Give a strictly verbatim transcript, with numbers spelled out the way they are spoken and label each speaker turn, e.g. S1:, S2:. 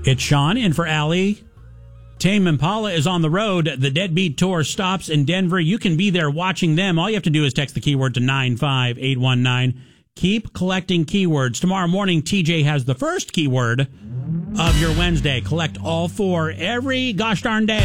S1: It's Sean in for Allie. Tame Impala is on the road. The Deadbeat Tour stops in Denver. You can be there watching them. All you have to do is text the keyword to nine five eight one nine. Keep collecting keywords. Tomorrow morning, T J has the first keyword of your Wednesday. Collect all four every gosh darn day.